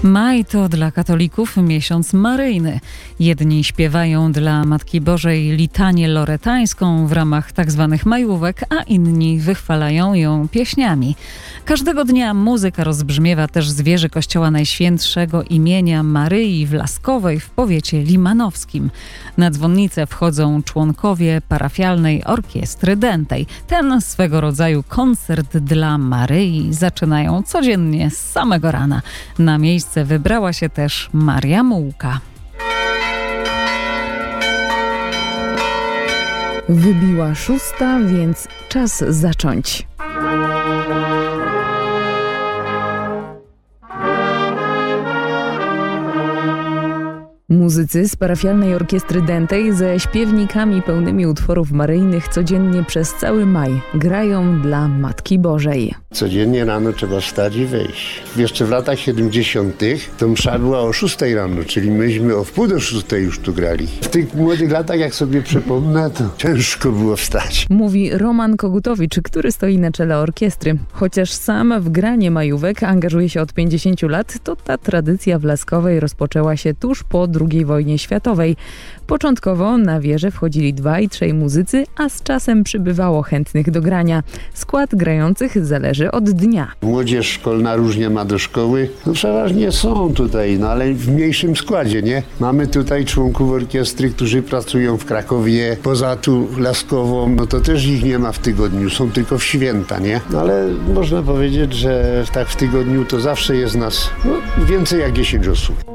Maj to dla katolików miesiąc maryjny. Jedni śpiewają dla Matki Bożej litanię loretańską w ramach tzw. majówek, a inni wychwalają ją pieśniami. Każdego dnia muzyka rozbrzmiewa też z wieży kościoła Najświętszego imienia Maryi w Laskowej w powiecie limanowskim. Na dzwonnicę wchodzą członkowie parafialnej orkiestry dętej. Ten swego rodzaju koncert dla Maryi zaczynają codziennie z samego rana. Na miejsce wybrała się też Maria Mułka. Wybiła 6, więc czas zacząć. Muzycy z parafialnej orkiestry dętej ze śpiewnikami pełnymi utworów maryjnych codziennie przez cały maj grają dla Matki Bożej. Codziennie rano trzeba wstać i wejść. Jeszcze w latach 70. to msza była o 6 rano, czyli myśmy o wpół do 6 już tu grali. W tych młodych latach, jak sobie przypomnę, to ciężko było wstać. Mówi Roman Kogutowicz, który stoi na czele orkiestry. Chociaż sam w granie majówek angażuje się od 50 lat, to ta tradycja w Laskowej rozpoczęła się tuż po II wojnie światowej. Początkowo na wieżę wchodzili 2 i 3 muzycy, a z czasem przybywało chętnych do grania. Skład grających zależy od dnia. Młodzież szkolna różnie ma do szkoły. No przeważnie są tutaj, ale w mniejszym składzie, nie? Mamy tutaj członków orkiestry, którzy pracują w Krakowie, poza tu Laskową, no to też ich nie ma w tygodniu, są tylko w święta, nie? No ale można powiedzieć, że tak w tygodniu to zawsze jest nas więcej jak 10 osób.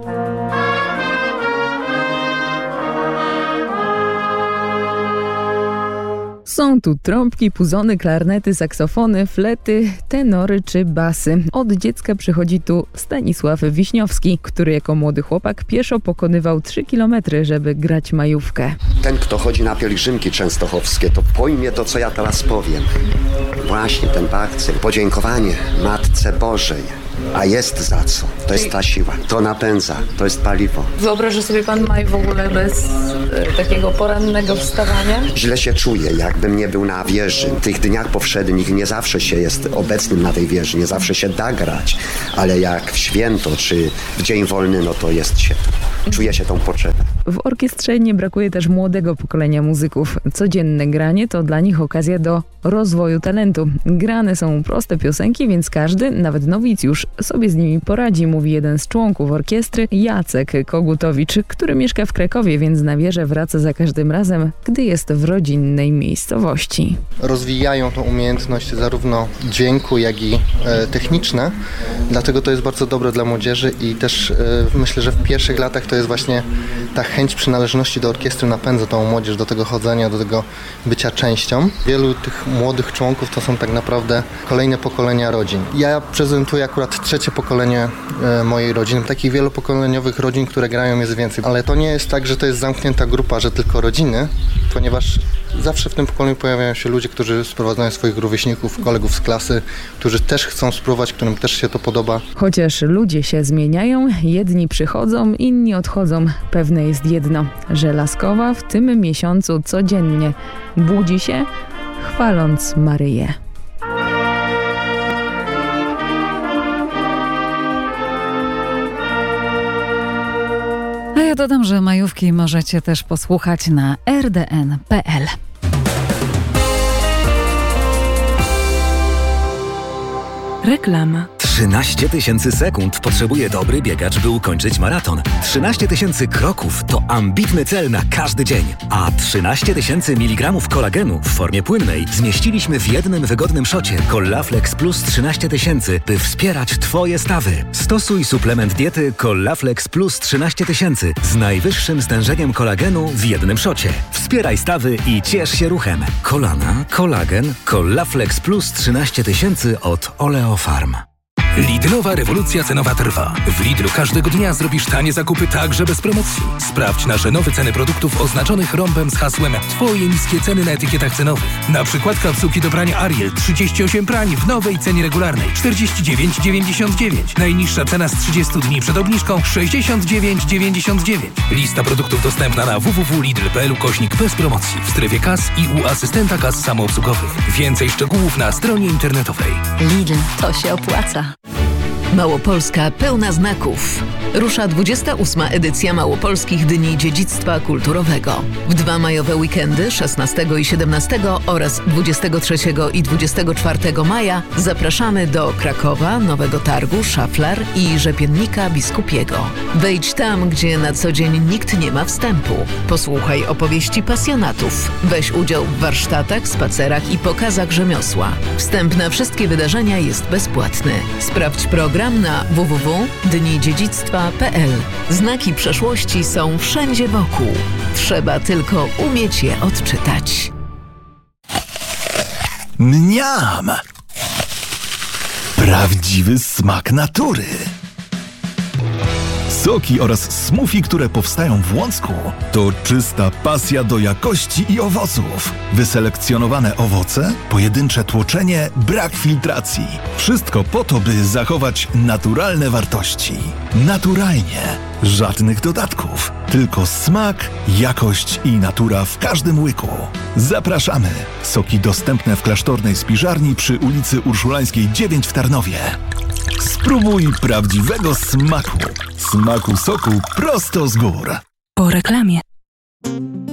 Są tu trąbki, puzony, klarnety, saksofony, flety, tenory czy basy. Od dziecka przychodzi tu Stanisław Wiśniowski, który jako młody chłopak pieszo pokonywał 3 kilometry, żeby grać majówkę. Ten, kto chodzi na pielgrzymki częstochowskie, to pojmie to, co ja teraz powiem. Właśnie ten bakcyl, podziękowanie Matce Bożej. A jest za co. To jest ta siła. To napędza. To jest paliwo. Wyobraża sobie pan maj w ogóle bez takiego porannego wstawania? Źle się czuję, jakbym nie był na wieży. W tych dniach powszednich nie zawsze się jest obecnym na tej wieży, nie zawsze się da grać, ale jak w święto czy w dzień wolny, no to jest się. Czuję się tą potrzebę. W orkiestrze nie brakuje też młodego pokolenia muzyków. Codzienne granie to dla nich okazja do rozwoju talentu. Grane są proste piosenki, więc każdy, nawet nowicjusz, sobie z nimi poradzi, mówi jeden z członków orkiestry, Jacek Kogutowicz, który mieszka w Krakowie, więc na wieżę wraca za każdym razem, gdy jest w rodzinnej miejscowości. Rozwijają tą umiejętność zarówno dźwięku, jak i techniczne, dlatego to jest bardzo dobre dla młodzieży i też myślę, że w pierwszych latach to jest właśnie ta chęć przynależności do orkiestry napędza tą młodzież do tego chodzenia, do tego bycia częścią. Wielu tych młodych członków to są tak naprawdę kolejne pokolenia rodzin. Ja prezentuję akurat 3 pokolenie mojej rodziny. Takich wielopokoleniowych rodzin, które grają, jest więcej. Ale to nie jest tak, że to jest zamknięta grupa, że tylko rodziny, ponieważ zawsze w tym pokoleniu pojawiają się ludzie, którzy sprowadzają swoich rówieśników, kolegów z klasy, którzy też chcą spróbować, którym też się to podoba. Chociaż ludzie się zmieniają, jedni przychodzą, inni odchodzą. Pewne jest jedno, że Laskowa w tym miesiącu codziennie budzi się, chwaląc Maryję. A ja dodam, że majówki możecie też posłuchać na rdn.pl. Reklama. 13 000 sekund potrzebuje dobry biegacz, by ukończyć maraton. 13 000 kroków to ambitny cel na każdy dzień. A 13 000 mg kolagenu w formie płynnej zmieściliśmy w jednym wygodnym szocie Collaflex Plus 13 000, by wspierać Twoje stawy. Stosuj suplement diety Collaflex Plus 13 000 z najwyższym stężeniem kolagenu w jednym szocie. Wspieraj stawy i ciesz się ruchem. Kolana, kolagen, Collaflex Plus 13 000 od Oleofarm. Lidlowa rewolucja cenowa trwa. W Lidlu każdego dnia zrobisz tanie zakupy także bez promocji. Sprawdź nasze nowe ceny produktów oznaczonych rąbem z hasłem Twoje niskie ceny na etykietach cenowych. Na przykład kapsułki do prania Ariel 38 prań w nowej cenie regularnej 49,99. Najniższa cena z 30 dni przed obniżką 69,99. Lista produktów dostępna na www.lidl.pl/. bez promocji w strefie kas i u asystenta kas samoobsługowych. Więcej szczegółów na stronie internetowej. Lidl, to się opłaca. Małopolska pełna znaków. Rusza 28. edycja Małopolskich Dni Dziedzictwa Kulturowego. W 2 majowe weekendy 16 i 17 oraz 23 i 24 maja zapraszamy do Krakowa, Nowego Targu, Szaflar i Rzepiennika Biskupiego. Wejdź tam, gdzie na co dzień nikt nie ma wstępu. Posłuchaj opowieści pasjonatów. Weź udział w warsztatach, spacerach i pokazach rzemiosła. Wstęp na wszystkie wydarzenia jest bezpłatny. Sprawdź program na www.dnidziedzictwa.pl. Znaki przeszłości są wszędzie wokół. Trzeba tylko umieć je odczytać. Mniam! Prawdziwy smak natury. Soki oraz smoothie, które powstają w Łącku, to czysta pasja do jakości i owoców. Wyselekcjonowane owoce, pojedyncze tłoczenie, brak filtracji. Wszystko po to, by zachować naturalne wartości. Naturalnie. Żadnych dodatków. Tylko smak, jakość i natura w każdym łyku. Zapraszamy. Soki dostępne w klasztornej spiżarni przy ulicy Urszulańskiej 9 w Tarnowie. Spróbuj prawdziwego smaku. Smaku soku prosto z gór. Po reklamie.